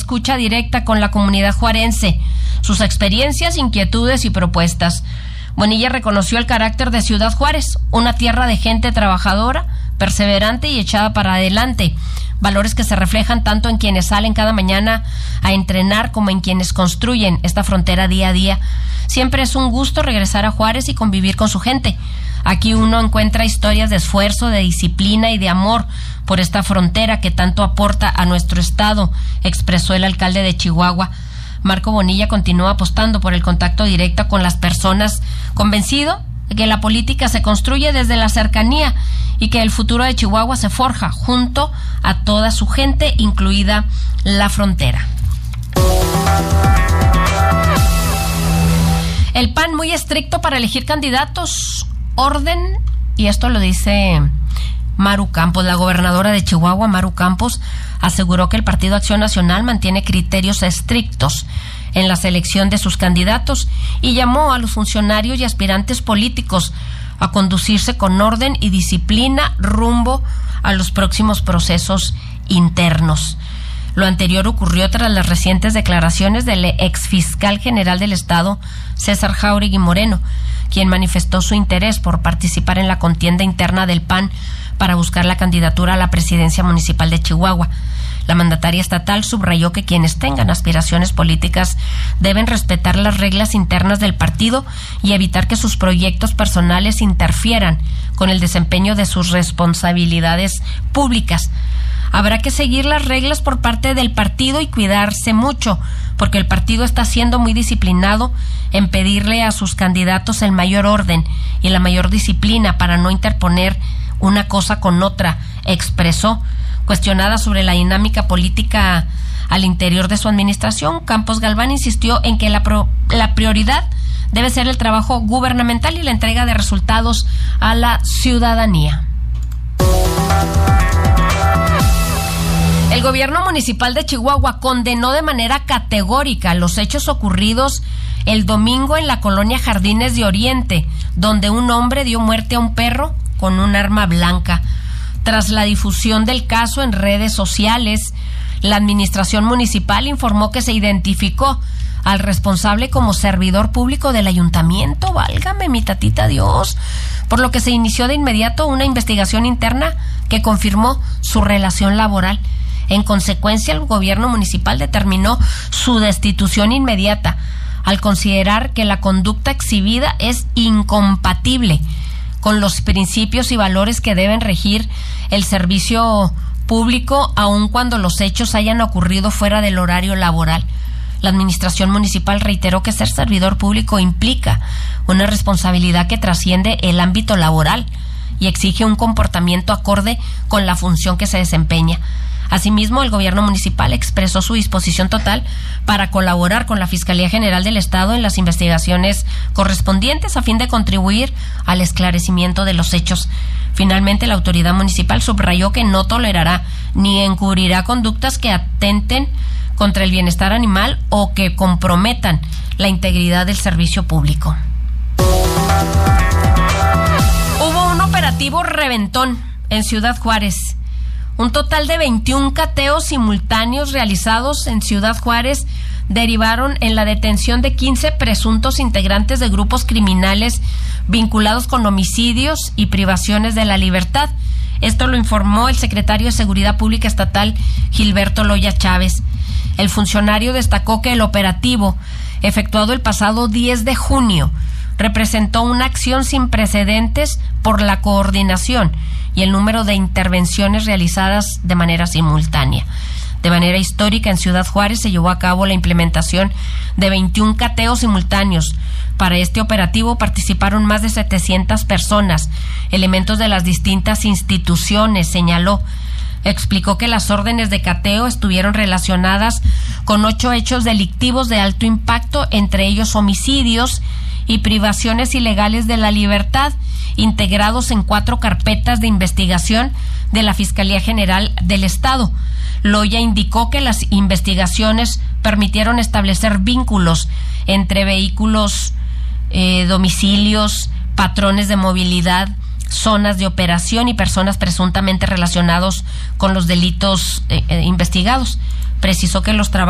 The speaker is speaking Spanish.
escucha directa con la comunidad juarense, sus experiencias, inquietudes y propuestas. Bonilla reconoció el carácter de Ciudad Juárez, una tierra de gente trabajadora, perseverante y echada para adelante, valores que se reflejan tanto en quienes salen cada mañana a entrenar como en quienes construyen esta frontera día a día. Siempre es un gusto regresar a Juárez y convivir con su gente. Aquí uno encuentra historias de esfuerzo, de disciplina y de amor por esta frontera que tanto aporta a nuestro estado, expresó el alcalde de Chihuahua. Marco Bonilla continúa apostando por el contacto directo con las personas, convencido de que la política se construye desde la cercanía y que el futuro de Chihuahua se forja junto a toda su gente, incluida la frontera. El PAN muy estricto para elegir candidatos, orden, y esto lo dice Maru Campos. La gobernadora de Chihuahua, Maru Campos, aseguró que el Partido Acción Nacional mantiene criterios estrictos en la selección de sus candidatos y llamó a los funcionarios y aspirantes políticos a conducirse con orden y disciplina rumbo a los próximos procesos internos. Lo anterior ocurrió tras las recientes declaraciones del exfiscal general del Estado, César Jáuregui Moreno, quien manifestó su interés por participar en la contienda interna del PAN para buscar la candidatura a la presidencia municipal de Chihuahua. La mandataria estatal subrayó que quienes tengan aspiraciones políticas deben respetar las reglas internas del partido y evitar que sus proyectos personales interfieran con el desempeño de sus responsabilidades públicas. Habrá que seguir las reglas por parte del partido y cuidarse mucho, porque el partido está siendo muy disciplinado en pedirle a sus candidatos el mayor orden y la mayor disciplina para no interponer una cosa con otra, expresó. Cuestionada sobre la dinámica política al interior de su administración, Campos Galván insistió en que la prioridad debe ser el trabajo gubernamental y la entrega de resultados a la ciudadanía. El gobierno municipal de Chihuahua condenó de manera categórica los hechos ocurridos el domingo en la colonia Jardines de Oriente, donde un hombre dio muerte a un perro con un arma blanca. Tras la difusión del caso en redes sociales, la administración municipal informó que se identificó al responsable como servidor público del ayuntamiento, válgame mi tatita Dios, por lo que se inició de inmediato una investigación interna que confirmó su relación laboral. En consecuencia, el gobierno municipal determinó su destitución inmediata, al considerar que la conducta exhibida es incompatible con los principios y valores que deben regir el servicio público, aun cuando los hechos hayan ocurrido fuera del horario laboral. La administración municipal reiteró que ser servidor público implica una responsabilidad que trasciende el ámbito laboral y exige un comportamiento acorde con la función que se desempeña. Asimismo, el gobierno municipal expresó su disposición total para colaborar con la Fiscalía General del Estado en las investigaciones correspondientes a fin de contribuir al esclarecimiento de los hechos. Finalmente, la autoridad municipal subrayó que no tolerará ni encubrirá conductas que atenten contra el bienestar animal o que comprometan la integridad del servicio público. Hubo un operativo reventón en Ciudad Juárez. Un total de 21 cateos simultáneos realizados en Ciudad Juárez derivaron en la detención de 15 presuntos integrantes de grupos criminales vinculados con homicidios y privaciones de la libertad. Esto lo informó el secretario de Seguridad Pública Estatal, Gilberto Loya Chávez. El funcionario destacó que el operativo, efectuado el pasado 10 de junio, representó una acción sin precedentes por la coordinación y el número de intervenciones realizadas de manera simultánea. De manera histórica, en Ciudad Juárez se llevó a cabo la implementación de 21 cateos simultáneos. Para este operativo participaron más de 700 personas, elementos de las distintas instituciones, señaló. Explicó que las órdenes de cateo estuvieron relacionadas con 8 hechos delictivos de alto impacto, entre ellos homicidios y privaciones ilegales de la libertad, integrados en 4 carpetas de investigación de la Fiscalía General del Estado. Loya indicó que las investigaciones permitieron establecer vínculos entre vehículos, domicilios, patrones de movilidad, zonas de operación y personas presuntamente relacionados con los delitos investigados. Precisó que los trabajadores